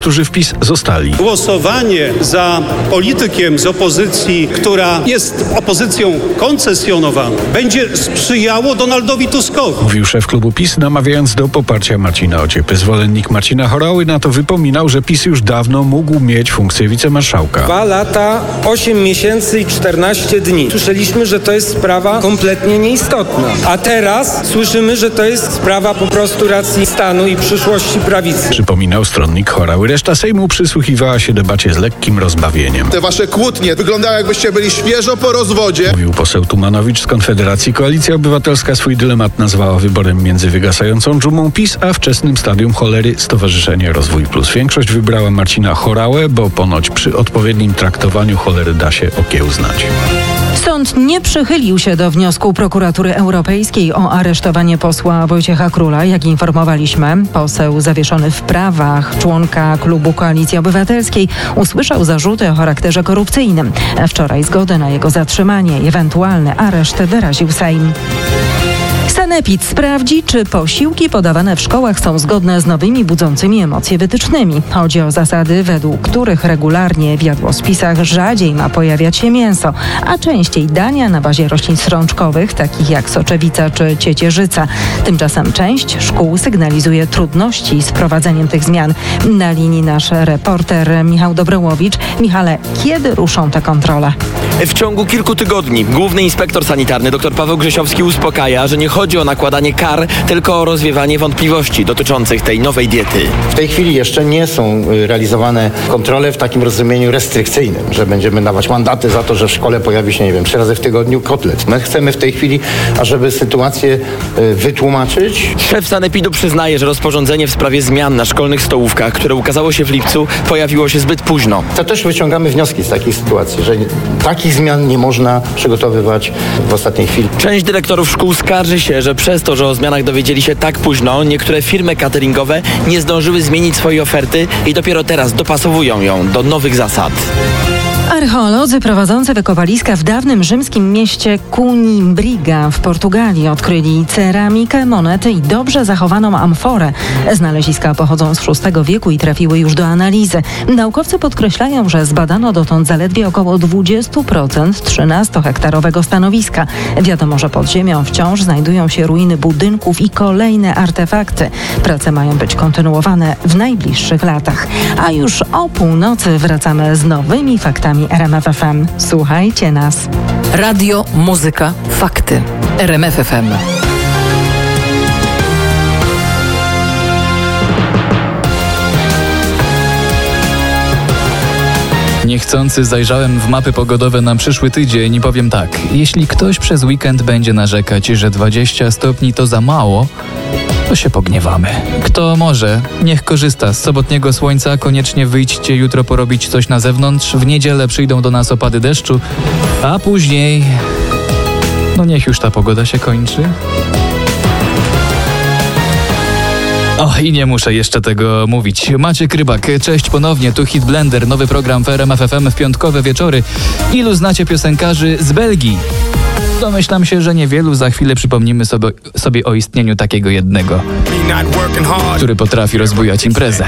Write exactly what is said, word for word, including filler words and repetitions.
którzy w PiS zostali. Głosowanie za politykiem z opozycji, która jest opozycją koncesjonowaną, będzie sprzyjało Donaldowi Tuskowi. Mówił szef klubu PiS, namawiając do poparcia Marcina Ociepy. Zwolennik Marcina Horały na to wypominał, że PiS już dawno mógł mieć funkcję wicemarszałka. Dwa lata, osiem miesięcy i czternaście dni. Słyszeliśmy, że to jest sprawa kompletnie nieistotna. A teraz słyszymy, że to jest sprawa po prostu racji stanu i przyszłości prawicy. Przypominał stronnik Horały. Reszta Sejmu przysłuchiwała się debacie z lekkim rozbawieniem. Te wasze kłótnie wyglądają, jakbyście byli świeżo po rozwodzie. Mówił poseł Tumanowicz z Konfederacji. Koalicja Obywatelska swój dylemat nazwała wyborem między wygasającą dżumą PiS a wczesnym stadium cholery Stowarzyszenie Rozwój Plus. Większość wybrała Marcina Horałę, bo ponoć przy odpowiednim traktowaniu cholery da się okiełznać. Sąd nie przychylił się do wniosku Prokuratury Europejskiej o aresztowanie posła Wojciecha Króla. Jak informowaliśmy, poseł zawieszony w prawach, członka klubu Koalicji Obywatelskiej, usłyszał zarzuty o charakterze korupcyjnym. Wczoraj zgodę na jego zatrzymanie i ewentualny areszt wyraził Sejm. Sanepid sprawdzi, czy posiłki podawane w szkołach są zgodne z nowymi budzącymi emocje wytycznymi. Chodzi o zasady, według których regularnie w jadłospisach rzadziej ma pojawiać się mięso, a częściej dania na bazie roślin strączkowych, takich jak soczewica czy ciecierzyca. Tymczasem część szkół sygnalizuje trudności z wprowadzeniem tych zmian. Na linii nasz reporter Michał Dobrołowicz. Michale, kiedy ruszą te kontrole? W ciągu kilku tygodni główny inspektor sanitarny dr Paweł Grzesiowski uspokaja, że nie chodzi o nakładanie kar, tylko o rozwiewanie wątpliwości dotyczących tej nowej diety. W tej chwili jeszcze nie są realizowane kontrole w takim rozumieniu restrykcyjnym, że będziemy dawać mandaty za to, że w szkole pojawi się, nie wiem, trzy razy w tygodniu kotlet. My chcemy w tej chwili, ażeby sytuację wytłumaczyć. Szef Sanepidu przyznaje, że rozporządzenie w sprawie zmian na szkolnych stołówkach, które ukazało się w lipcu, pojawiło się zbyt późno. To też wyciągamy wnioski z takich sytuacji, że takich zmian nie można przygotowywać w ostatniej chwili. Część dyrektorów szkół skarży się, że przez to, że o zmianach dowiedzieli się tak późno, niektóre firmy cateringowe nie zdążyły zmienić swojej oferty i dopiero teraz dopasowują ją do nowych zasad. Archeolodzy prowadzący wykopaliska w dawnym rzymskim mieście Coimbra w Portugalii odkryli ceramikę, monety i dobrze zachowaną amforę. Znaleziska pochodzą z szóstego wieku i trafiły już do analizy. Naukowcy podkreślają, że zbadano dotąd zaledwie około dwadzieścia procent trzynastohektarowego stanowiska. Wiadomo, że pod ziemią wciąż znajdują się ruiny budynków i kolejne artefakty. Prace mają być kontynuowane w najbliższych latach. A już o północy wracamy z nowymi faktami R M F F M. Słuchajcie nas. Radio, muzyka, fakty. R M F F M. Niechcący zajrzałem w mapy pogodowe na przyszły tydzień i powiem tak. Jeśli ktoś przez weekend będzie narzekać, że dwadzieścia stopni to za mało, to się pogniewamy. Kto może, niech korzysta z sobotniego słońca. Koniecznie wyjdźcie jutro porobić coś na zewnątrz. W niedzielę przyjdą do nas opady deszczu, a później... No niech już ta pogoda się kończy. O, i nie muszę jeszcze tego mówić. Maciek Rybak, cześć ponownie, tu Hit Blender, nowy program w R M F F M w piątkowe wieczory. Ilu znacie piosenkarzy z Belgii? Domyślam się, że niewielu. Za chwilę przypomnimy sobie, sobie o istnieniu takiego jednego, który potrafi rozbujać imprezę.